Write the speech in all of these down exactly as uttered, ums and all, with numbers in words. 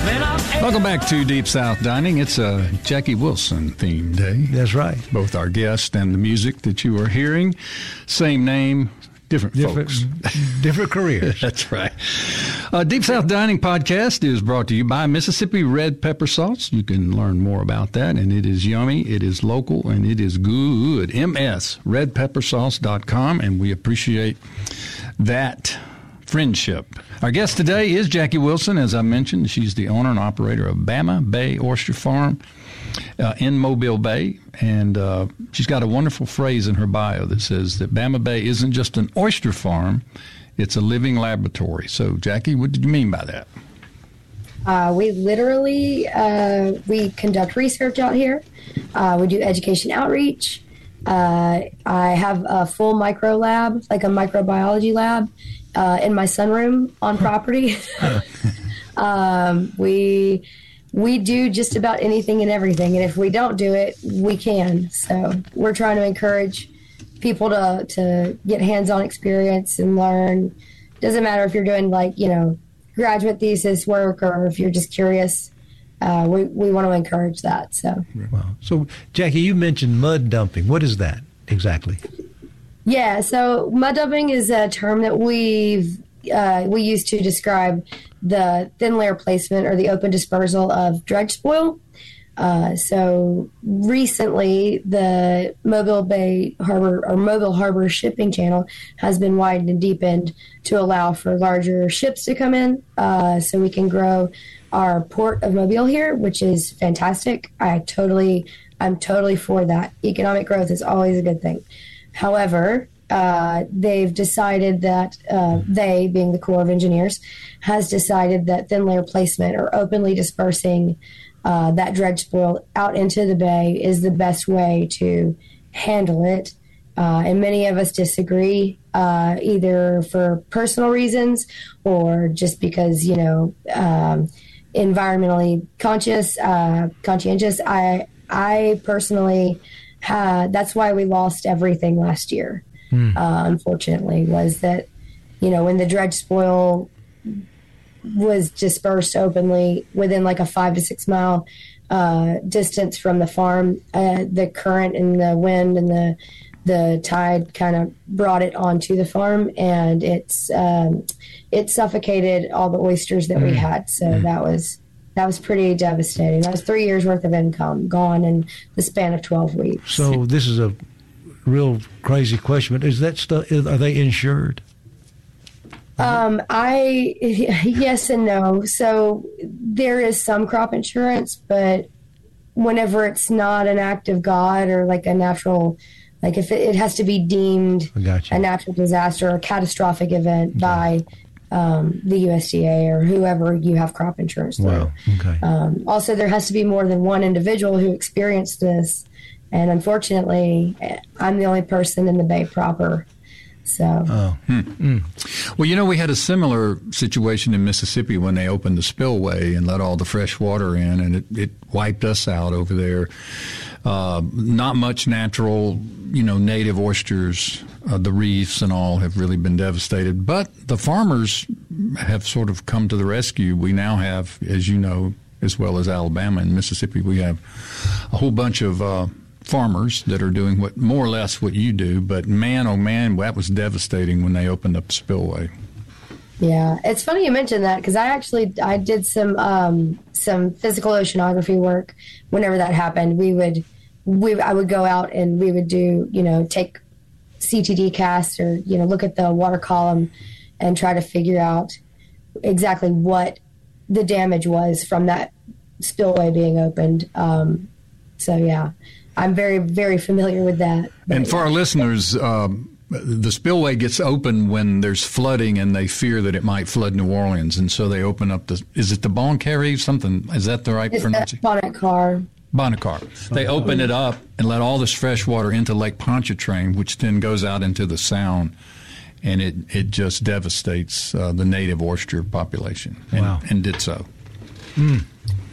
Welcome back to Deep South Dining. It's a Jackie Wilson themed day. That's right. Both our guest and the music that you are hearing, same name, different, different folks. Different careers. That's right. Uh, Deep South Dining podcast is brought to you by Mississippi Red Pepper Sauce. You can learn more about that, and it is yummy, it is local, and it is good. M S red pepper sauce dot com, and we appreciate that friendship. Our guest today is Jackie Wilson. As I mentioned, she's the owner and operator of Bama Bay Oyster Farm uh, in Mobile Bay. And uh, she's got a wonderful phrase in her bio that says that Bama Bay isn't just an oyster farm, it's a living laboratory. So, Jackie, what did you mean by that? Uh, we literally, uh, we conduct research out here. Uh, we do education outreach. Uh, I have a full micro lab, like a microbiology lab. Uh, in my sunroom on property. um, we we do just about anything and everything, and if we don't do it, we can. So we're trying to encourage people to, to get hands-on experience and learn. Doesn't matter if you're doing, like, you know, graduate thesis work or if you're just curious. Uh, we, we want to encourage that. So, wow. So, Jackie, you mentioned mud dumping. What is that exactly? Yeah, so mud dumping is a term that we've uh, we use to describe the thin layer placement or the open dispersal of dredge spoil. Uh, so recently, the Mobile Bay Harbor or Mobile Harbor shipping channel has been widened and deepened to allow for larger ships to come in, uh, so we can grow our port of Mobile here, which is fantastic. I totally, I'm totally for that. Economic growth is always a good thing. However, uh, they've decided that uh, they, being the Corps of Engineers, has decided that thin layer placement or openly dispersing uh, that dredge spoil out into the bay is the best way to handle it. Uh, and many of us disagree, uh, either for personal reasons or just because, you know, um, environmentally conscious, uh, conscientious. I, I personally. Uh, that's why we lost everything last year, mm. uh, unfortunately, was that, you know, when the dredge spoil was dispersed openly within like a five to six mile uh, distance from the farm, uh, the current and the wind and the the tide kind of brought it onto the farm, and it's um, it suffocated all the oysters that mm. we had. So mm. that was... That was pretty devastating. That was three years' worth of income gone in the span of twelve weeks. So this is a real crazy question, but is that stuff, are they insured? Um, I, yes and no. So there is some crop insurance, but whenever it's not an act of God or like a natural, like if it, it has to be deemed a natural disaster or catastrophic event okay. by Um, the U S D A or whoever you have crop insurance through. Wow. Okay. Um, also, there has to be more than one individual who experienced this, and unfortunately, I'm the only person in the Bay proper. So, oh. hmm. mm. Well, you know, we had a similar situation in Mississippi when they opened the spillway and let all the fresh water in, and it, it wiped us out over there. Uh, not much natural, you know, native oysters, uh, the reefs and all have really been devastated. But the farmers have sort of come to the rescue. We now have, as you know, as well as Alabama and Mississippi, we have a whole bunch of uh, farmers that are doing what more or less what you do. But man, oh man, that was devastating when they opened up the spillway. Yeah, it's funny you mentioned that because I actually I did some um, some physical oceanography work. Whenever that happened, we would we I would go out and we would do you know take C T D casts or you know look at the water column and try to figure out exactly what the damage was from that spillway being opened. Um, so yeah, I'm very very familiar with that. And for our listeners. Um, The spillway gets open when there's flooding and they fear that it might flood New Orleans. And so they open up the, is it the Bon Carré? Something, is that the right it's pronunciation? Bonnet-Carré. Bonnet-Carré. They open it up and let all this fresh water into Lake Pontchartrain, which then goes out into the Sound. And it, it just devastates uh, the native oyster population. And, wow. and did so. Mm.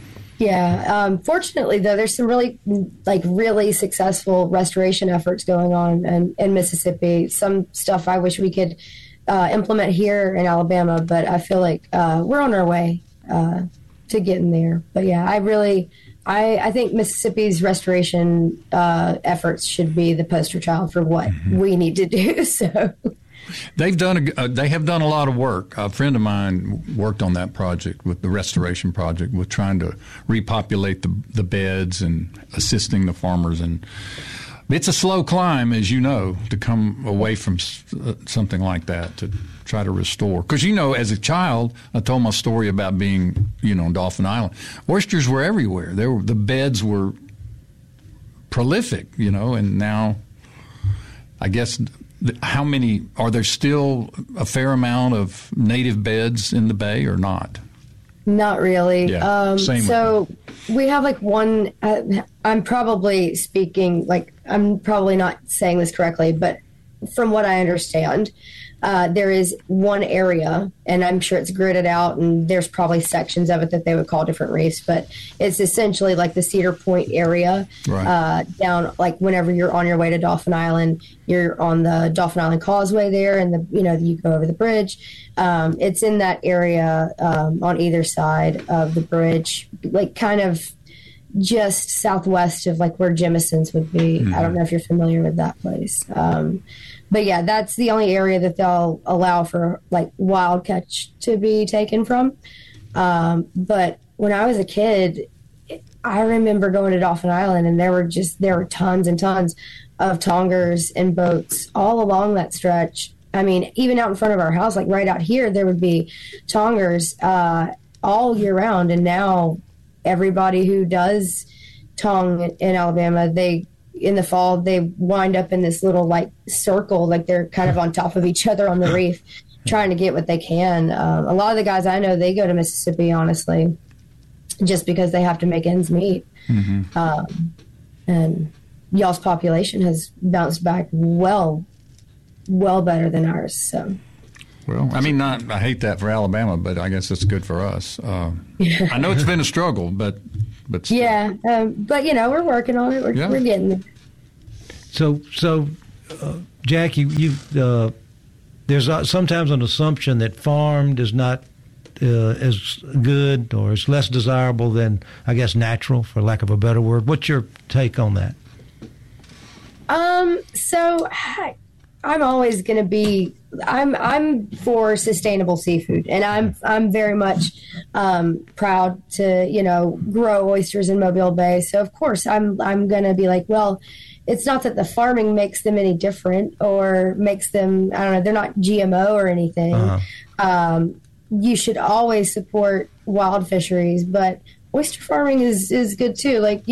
Yeah. Um, fortunately, though, there's some really, like, really successful restoration efforts going on in, in Mississippi. Some stuff I wish we could uh, implement here in Alabama, but I feel like uh, we're on our way. Uh, to getting there. But yeah, I really, I, I think Mississippi's restoration uh, efforts should be the poster child for what mm-hmm. we need to do. So they've done, a, uh, they have done a lot of work. A friend of mine worked on that project with the restoration project, with trying to repopulate the the beds and assisting the farmers. And it's a slow climb, as you know, to come away from uh, something like that, to try to restore. Because, you know, as a child, I told my story about being, you know, on Dauphin Island. Oysters were everywhere. There were, the beds were prolific, you know, and now I guess how many, are there still a fair amount of native beds in the bay or not? Not really. Yeah, um, same so we have like one, uh, I'm probably speaking, like, I'm probably not saying this correctly, but from what I understand, uh, there is one area, and I'm sure it's gridded out, and there's probably sections of it that they would call different reefs, but it's essentially like the Cedar Point area, right. uh, down, like whenever you're on your way to Dauphin Island, you're on the Dauphin Island Causeway there, and the you know you go over the bridge. Um, it's in that area um, on either side of the bridge, like kind of just southwest of like where Jemison's would be. Mm-hmm. I don't know if you're familiar with that place. Um, but yeah, that's the only area that they'll allow for like wild catch to be taken from. Um, but when I was a kid, I remember going to Dauphin Island, and there were just, there were tons and tons of tongers and boats all along that stretch. I mean, even out in front of our house, like right out here, there would be tongers uh, all year round. And now everybody who does tong in Alabama, they, in the fall, they wind up in this little like circle, like they're kind of on top of each other on the reef, trying to get what they can. Um, a lot of the guys I know, they go to Mississippi, honestly, just because they have to make ends meet. Mm-hmm. Um, and y'all's population has bounced back well, well better than ours. So. Well, I mean, not. I hate that for Alabama, but I guess it's good for us. Uh, yeah. I know it's been a struggle, but but still. yeah, um, but you know, we're working on it. We're, yeah. we're getting there. So, so, uh, Jackie, you uh, there's sometimes an assumption that farmed is not uh, as good or is less desirable than, I guess, natural, for lack of a better word. What's your take on that? Um. So, I, I'm always going to be. I'm I'm for sustainable seafood, and I'm I'm very much um, proud to you know grow oysters in Mobile Bay. So of course I'm I'm going to be like, well, it's not that the farming makes them any different or makes them, I don't know, they're not G M O or anything. Uh-huh. Um, you should always support wild fisheries, but oyster farming is is good too. Like